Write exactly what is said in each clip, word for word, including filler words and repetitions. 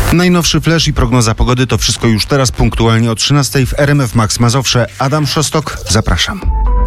Najnowszy flash i prognoza pogody to wszystko już teraz punktualnie o trzynastej w R M F Max Mazowsze. Adam Szostok, zapraszam.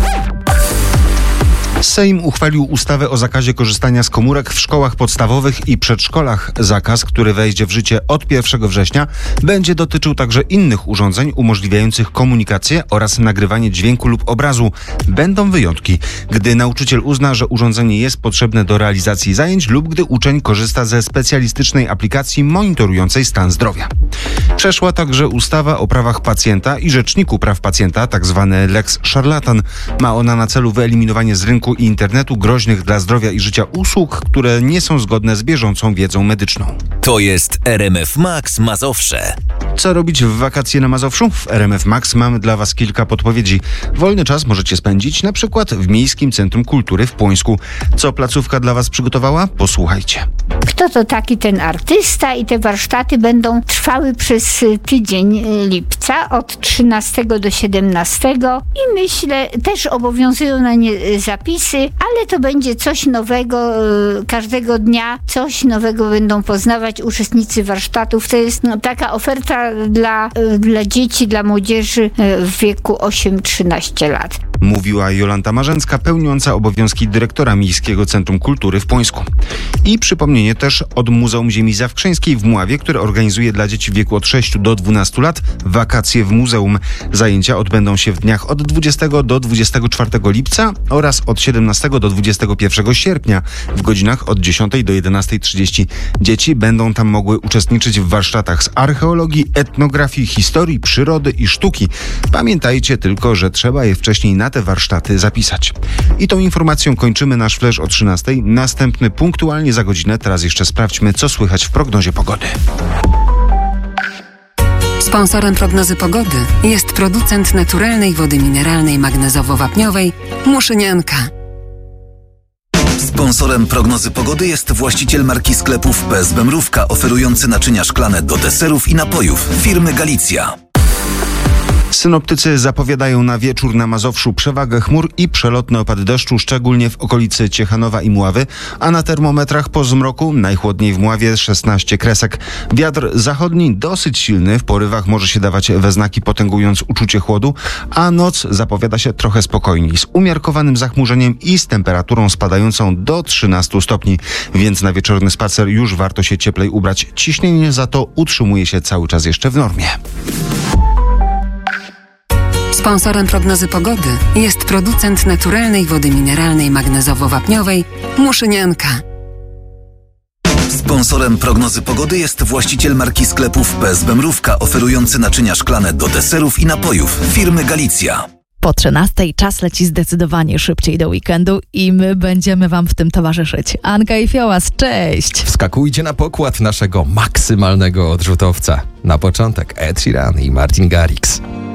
Sejm uchwalił ustawę o zakazie korzystania z komórek w szkołach podstawowych i przedszkolach. Zakaz, który wejdzie w życie od pierwszego września, będzie dotyczył także innych urządzeń umożliwiających komunikację oraz nagrywanie dźwięku lub obrazu. Będą wyjątki, gdy nauczyciel uzna, że urządzenie jest potrzebne do realizacji zajęć lub gdy uczeń korzysta ze specjalistycznej aplikacji monitorującej stan zdrowia. Przeszła także ustawa o prawach pacjenta i Rzeczniku Praw Pacjenta, tzw. Lex Szarlatan. Ma ona na celu wyeliminowanie z rynku i internetu groźnych dla zdrowia i życia usług, które nie są zgodne z bieżącą wiedzą medyczną. To jest R M F Max Mazowsze. Co robić w wakacje na Mazowszu? W R M F Max mamy dla Was kilka podpowiedzi. Wolny czas możecie spędzić na przykład w Miejskim Centrum Kultury w Płońsku. Co placówka dla Was przygotowała? Posłuchajcie. Kto to taki ten artysta? I te warsztaty będą trwały przez tydzień lipca od trzynastego do siedemnastego i myślę, też obowiązują na nie zapisy, ale to będzie coś nowego każdego dnia, coś nowego będą poznawać uczestnicy warsztatów. To jest no, taka oferta dla, dla dzieci, dla młodzieży w wieku osiem trzynaście lat. Mówiła Jolanta Marzęcka, pełniąca obowiązki dyrektora Miejskiego Centrum Kultury w Płońsku. I przypomnienie też od Muzeum Ziemi Zawkrzeńskiej w Mławie, które organizuje dla dzieci w wieku od sześciu do dwunastu lat wakacje w muzeum. Zajęcia odbędą się w dniach od dwudziestego do dwudziestego czwartego lipca oraz od siedemnastego do dwudziestego pierwszego sierpnia w godzinach od dziesiątej do jedenastej trzydzieści. Dzieci będą tam mogły uczestniczyć w warsztatach z archeologii, etnografii, historii, przyrody i sztuki. Pamiętajcie tylko, że trzeba je wcześniej na te warsztaty zapisać. I tą informacją kończymy nasz flash o trzynastej. Następny punktualnie za godzinę. Teraz jeszcze sprawdźmy, co słychać w prognozie pogody. Sponsorem prognozy pogody jest producent naturalnej wody mineralnej magnezowo-wapniowej Muszynianka. Sponsorem prognozy pogody jest właściciel marki sklepów P S B Mrówka, oferujący naczynia szklane do deserów i napojów firmy Galicja. Synoptycy zapowiadają na wieczór na Mazowszu przewagę chmur i przelotne opady deszczu, szczególnie w okolicy Ciechanowa i Mławy, a na termometrach po zmroku najchłodniej w Mławie szesnaście kresek. Wiatr zachodni dosyć silny, w porywach może się dawać we znaki, potęgując uczucie chłodu, a noc zapowiada się trochę spokojniej, z umiarkowanym zachmurzeniem i z temperaturą spadającą do trzynastu stopni, więc na wieczorny spacer już warto się cieplej ubrać. Ciśnienie za to utrzymuje się cały czas jeszcze w normie. Sponsorem prognozy pogody jest producent naturalnej wody mineralnej magnezowo-wapniowej Muszynianka. Sponsorem prognozy pogody jest właściciel marki sklepów P S B Mrówka, oferujący naczynia szklane do deserów i napojów firmy Galicja. Po trzynastej czas leci zdecydowanie szybciej do weekendu i my będziemy Wam w tym towarzyszyć. Anka i Fiołas, cześć! Wskakujcie na pokład naszego maksymalnego odrzutowca. Na początek Ed Sheeran i Martin Garrix.